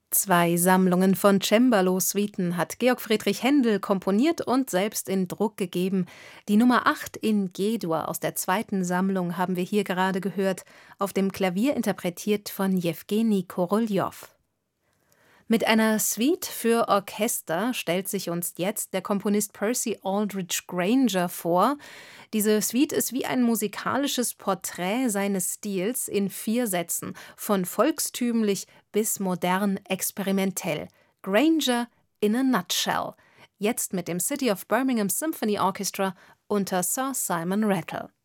2 Sammlungen von Cembalo-Suiten hat Georg Friedrich Händel komponiert und selbst in Druck gegeben. Die Nummer 8 in G-Dur aus der zweiten Sammlung haben wir hier gerade gehört, auf dem Klavier interpretiert von Jewgeni Koroljow. Mit einer Suite für Orchester stellt sich uns jetzt der Komponist Percy Aldridge Granger vor. Diese Suite ist wie ein musikalisches Porträt seines Stils in 4 Sätzen, von volkstümlich bis modern experimentell. Granger in a nutshell. Jetzt mit dem City of Birmingham Symphony Orchestra unter Sir Simon Rattle.